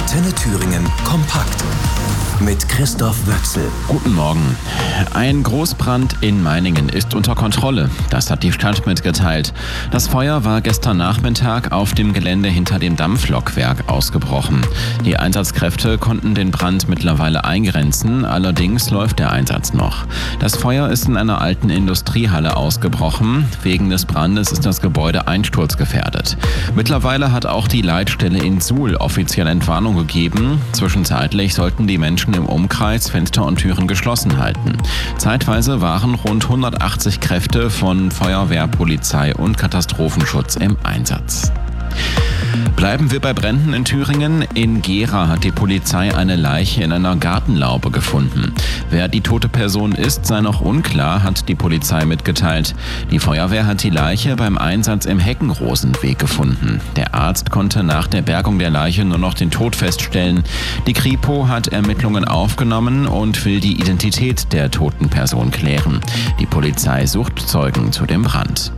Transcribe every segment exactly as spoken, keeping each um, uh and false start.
Antenne Thüringen kompakt mit Christoph Wöchsel. Guten Morgen. Ein Großbrand in Meiningen ist unter Kontrolle. Das hat die Stadt mitgeteilt. Das Feuer war gestern Nachmittag auf dem Gelände hinter dem Dampflokwerk ausgebrochen. Die Einsatzkräfte konnten den Brand mittlerweile eingrenzen, allerdings läuft der Einsatz noch. Das Feuer ist in einer alten Industriehalle ausgebrochen. Wegen des Brandes ist das Gebäude einsturzgefährdet. Mittlerweile hat auch die Leitstelle in Suhl offiziell Entwarnung gegeben. Zwischenzeitlich sollten die Menschen im Umkreis Fenster und Türen geschlossen halten. Zeitweise waren rund hundertachtzig Kräfte von Feuerwehr, Polizei und Katastrophenschutz im Einsatz. Bleiben wir bei Bränden in Thüringen. In Gera hat die Polizei eine Leiche in einer Gartenlaube gefunden. Wer die tote Person ist, sei noch unklar, hat die Polizei mitgeteilt. Die Feuerwehr hat die Leiche beim Einsatz im Heckenrosenweg gefunden. Der Arzt konnte nach der Bergung der Leiche nur noch den Tod feststellen. Die Kripo hat Ermittlungen aufgenommen und will die Identität der toten Person klären. Die Polizei sucht Zeugen zu dem Brand.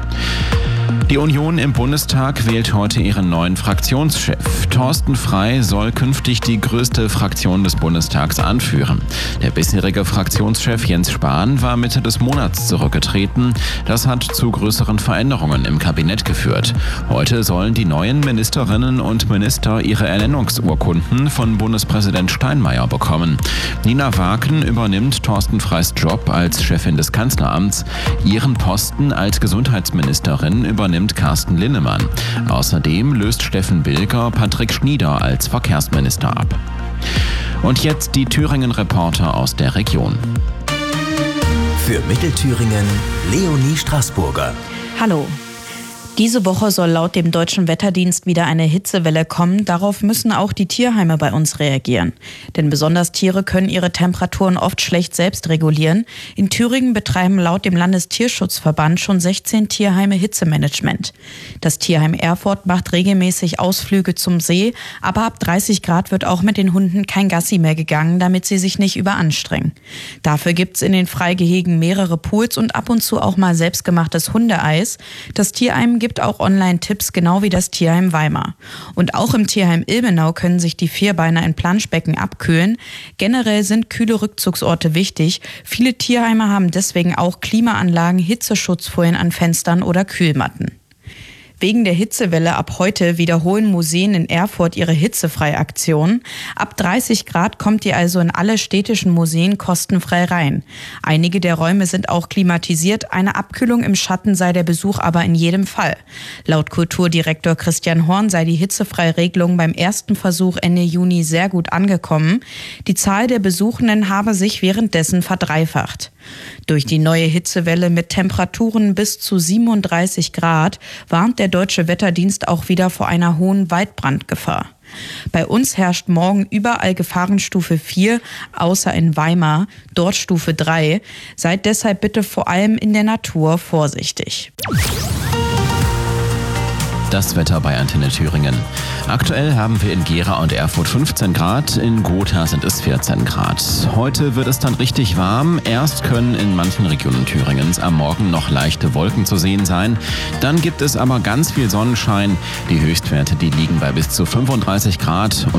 Die Union im Bundestag wählt heute ihren neuen Fraktionschef. Thorsten Frey soll künftig die größte Fraktion des Bundestags anführen. Der bisherige Fraktionschef Jens Spahn war Mitte des Monats zurückgetreten. Das hat zu größeren Veränderungen im Kabinett geführt. Heute sollen die neuen Ministerinnen und Minister ihre Ernennungsurkunden von Bundespräsident Steinmeier bekommen. Nina Waken übernimmt Thorsten Freys Job als Chefin des Kanzleramts. Ihren Posten als Gesundheitsministerin übernimmt Carsten Linnemann. Außerdem löst Steffen Bilger Patrick Schnieder als Verkehrsminister ab. Und jetzt die Thüringen-Reporter aus der Region. Für Mittelthüringen Leonie Straßburger. Hallo. Diese Woche soll laut dem Deutschen Wetterdienst wieder eine Hitzewelle kommen. Darauf müssen auch die Tierheime bei uns reagieren. Denn besonders Tiere können ihre Temperaturen oft schlecht selbst regulieren. In Thüringen betreiben laut dem Landestierschutzverband schon sechzehn Tierheime Hitzemanagement. Das Tierheim Erfurt macht regelmäßig Ausflüge zum See, aber ab dreißig Grad wird auch mit den Hunden kein Gassi mehr gegangen, damit sie sich nicht überanstrengen. Dafür gibt's in den Freigehegen mehrere Pools und ab und zu auch mal selbstgemachtes Hundeeis. Das Tierheim gibt auch Online-Tipps, genau wie das Tierheim Weimar. Und auch im Tierheim Ilmenau können sich die Vierbeiner in Planschbecken abkühlen. Generell sind kühle Rückzugsorte wichtig. Viele Tierheime haben deswegen auch Klimaanlagen, Hitzeschutzfolien an Fenstern oder Kühlmatten. Wegen der Hitzewelle ab heute wiederholen Museen in Erfurt ihre Hitzefrei-Aktion. Ab dreißig Grad kommt ihr also in alle städtischen Museen kostenfrei rein. Einige der Räume sind auch klimatisiert. Eine Abkühlung im Schatten sei der Besuch aber in jedem Fall. Laut Kulturdirektor Christian Horn sei die Hitzefrei-Regelung beim ersten Versuch Ende Juni sehr gut angekommen. Die Zahl der Besuchenden habe sich währenddessen verdreifacht. Durch die neue Hitzewelle mit Temperaturen bis zu siebenunddreißig Grad warnt der Deutsche Wetterdienst auch wieder vor einer hohen Waldbrandgefahr. Bei uns herrscht morgen überall Gefahrenstufe vier, außer in Weimar, dort Stufe drei. Seid deshalb bitte vor allem in der Natur vorsichtig. Das Wetter bei Antenne Thüringen. Aktuell haben wir in Gera und Erfurt fünfzehn Grad, in Gotha sind es vierzehn Grad. Heute wird es dann richtig warm. Erst können in manchen Regionen Thüringens am Morgen noch leichte Wolken zu sehen sein. Dann gibt es aber ganz viel Sonnenschein. Die Höchstwerte, die liegen bei bis zu fünfunddreißig Grad.